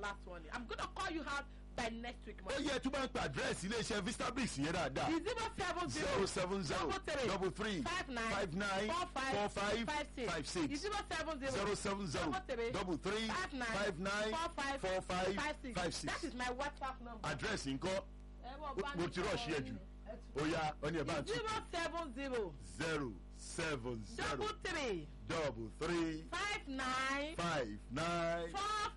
last one. I'm gonna call you out by next week. ó yẹ tó bá ń pa àdírẹ́sì iléeṣẹ́ Vista Bricks yẹn dáadáa. 070 39 45 56 070 That is my WhatsApp number. àdírẹ́sì ńkọ́ mo ti rọ̀ ṣí ẹ jù ó yá ọ ní ẹ̀ bá ń tún. 070 070 double 3 59 59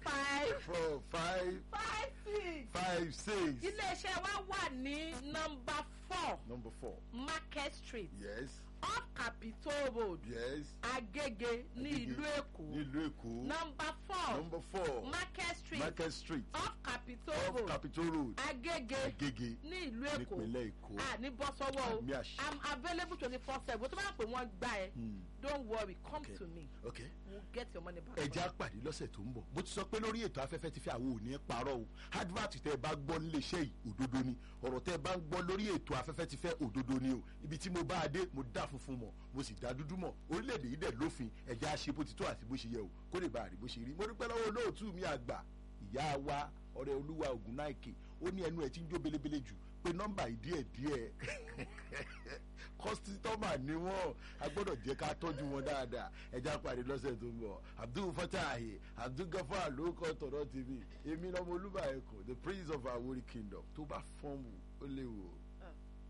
45 56. Iléeṣẹ́ wa wà ní number 4 Number 4. Market Street Yes. off Capitol Road Yes. Agege ní ìlú Èkó. Nílùú Èkó. Number 4 Number 4. Market Street Market Street. off Capitol Off Road Capitol Road. Agege Agege. ní ìlú Èkó. Nípínlẹ̀ Èkó. Ní bọ́ sọ́wọ́ Àmì o. àṣẹ. I'm available 24/7. Tó bá pè wọ́n gbà ẹ́. Don't worry, come Okay. to me. Okay. We'll get your money back. Ẹ jẹ́ á pàdé lọ́sẹ̀ tó ń bọ̀. Bó ti sọ pé lórí ètò afẹ́fẹ́ ti fi àwọn òní parọ́ o. Advert tẹ́ ẹ bá gbọ́ níléeṣẹ́ yìí òdodo ni. Ọ̀rọ̀ tẹ́ ẹ bá ń gbọ́ lórí ètò afẹ́fẹ́ ti fẹ́ òdodo ni o. Ibi tí mo bá a dé mo dá funfun mọ̀ mo sì dá dúdú mọ̀. Orílẹ̀-èdè yìí dẹ̀ lófin ẹ jẹ́ á ṣe bó ti tó àti bó ṣe yẹ o. Kó lè bá a rí bó ṣe rí. Mo dúpẹ́ lọ́wọ́ olóòtú mi àgbà. Ìyá wa ọ̀rẹ́ Olúwa Ògúnnáìkè ó ní ẹnu ẹ̀ tí ń jó belebele jù pé nọ́mbà yìí díẹ̀díẹ̀ kọ́sítọ́mà ni wọ́n a gbọ́dọ̀ jẹ́ ká tọ́jú wọn dáadáa ẹja pàdé lọ́sẹ̀ tó ń bọ̀ Abdul Fatahi Abdul Gafar ló kọ́ tọ̀dọ̀ TV èmi lọ́mọ Olúbàyẹ̀kọ́ the prince of Awori kingdom tó bá fọ́ọ̀mù ó léwu.